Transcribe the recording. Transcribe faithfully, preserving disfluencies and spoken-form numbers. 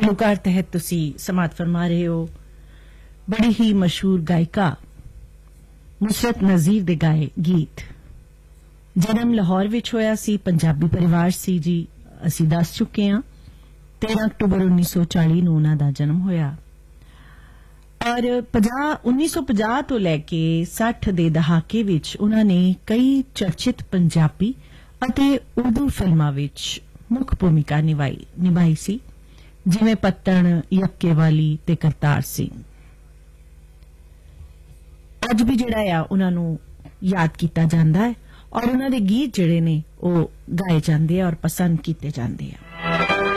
घालूकार तहत तुसी समात फरमा रहे हो बड़ी ही मशहूर गायिका नुसरत नज़ीर दे गाए गीत। जन्म लाहौर विच होया सी, पंजाबी परिवार सी जी, असी दस चुके हां। तेरह अक्टूबर उन्नीस सौ चाली नूं उन्हां दा जन्म होया और उन्नीस सौ पचास तो लैके साठ दे दहाके विच उन्हां ने कई चर्चित पंजाबी अते उर्दू फिल्मां विच मुख भूमिका निभाई निभाई सी, जिवें पत्तण, यक्के वाली ते करतार सिंह। अज भी जिहड़ा आ उन्हां नूं याद कीता जांदा है और उन्हां दे गीत जिहड़े ने ओह गाए जांदे और पसंद कीते जांदे आ।